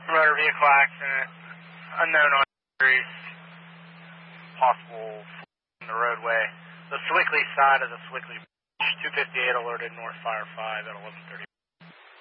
Motor vehicle accident, unknown on injuries, possible on the roadway. The Swickley side of the Swickley Bridge, 258 alerted, North Fire 5 at 11:30.